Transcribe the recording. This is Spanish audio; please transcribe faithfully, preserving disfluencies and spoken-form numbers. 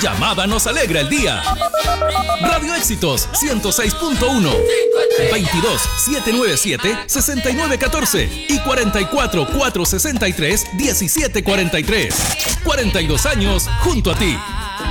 llamada nos alegra el día. Radio Éxitos ciento seis punto uno, veintidós, setecientos noventa y siete, sesenta y nueve catorce y cuarenta y cuatro, cuatrocientos sesenta y tres, diecisiete cuarenta y tres. cuarenta y dos años junto a ti.